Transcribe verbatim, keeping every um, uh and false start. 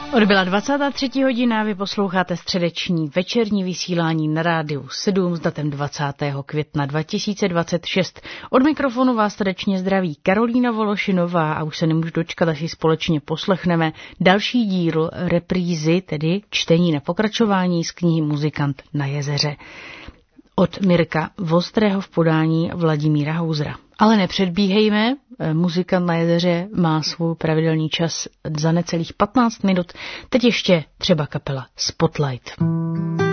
Odbyla dvacátá třetí hodina, vy posloucháte středeční večerní vysílání na rádiu sedm s datem dvacátého května dva tisíce dvacet šest. Od mikrofonu vás srdečně zdraví Karolína Vološinová a už se nemůžu dočkat, až si společně poslechneme další díl reprízy, tedy čtení na pokračování z knihy Muzikant na jezeře od Mirka Vostrého v podání Vladimíra Houzera. Ale nepředbíhejme, Muzikant na jezeře má svůj pravidelný čas za necelých patnáct minut. Teď ještě třeba kapela Spotlight.